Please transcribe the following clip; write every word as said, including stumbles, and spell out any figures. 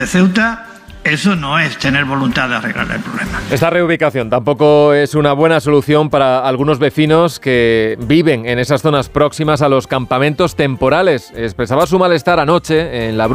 de Ceuta, eso no es tener voluntad de arreglar el problema. Esta reubicación tampoco es una buena solución para algunos vecinos que viven en esas zonas próximas a los campamentos temporales. Expresaba su malestar anoche en la